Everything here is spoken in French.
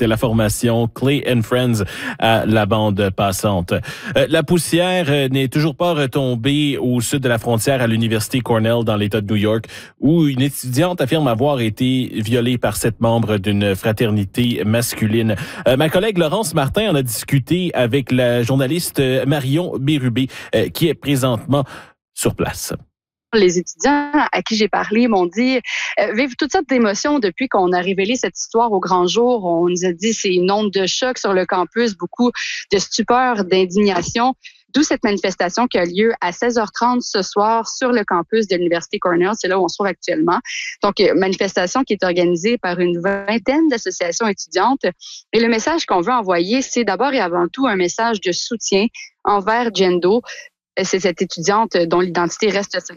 C'était la formation Clay and Friends à la bande passante. La poussière n'est toujours pas retombée au sud de la frontière à l'université Cornell dans l'État de New York, où une étudiante affirme avoir été violée par 7 membres d'une fraternité masculine. Ma collègue Laurence Martin en a discuté avec la journaliste Marion Bérubé, qui est présentement sur place. Les étudiants à qui j'ai parlé m'ont dit vivent toutes sortes d'émotions depuis qu'on a révélé cette histoire au grand jour. On nous a dit c'est une onde de choc sur le campus, beaucoup de stupeur, d'indignation. D'où cette manifestation qui a lieu à 16h30 ce soir sur le campus de l'Université Cornell. C'est là où on se trouve actuellement. Donc, manifestation qui est organisée par une vingtaine d'associations étudiantes. Et le message qu'on veut envoyer, c'est d'abord et avant tout un message de soutien envers Jendo. C'est cette étudiante dont l'identité reste